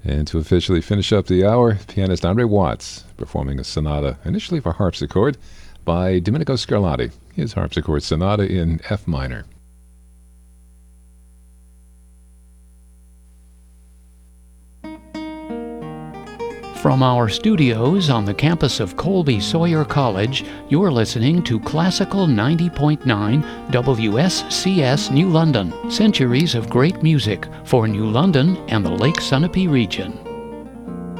And to officially finish up the hour, pianist Andre Watts performing a sonata, initially for harpsichord, by Domenico Scarlatti, his harpsichord sonata in F minor. From our studios on the campus of Colby Sawyer College, you're listening to Classical 90.9 WSCS New London. Centuries of great music for New London and the Lake Sunapee region.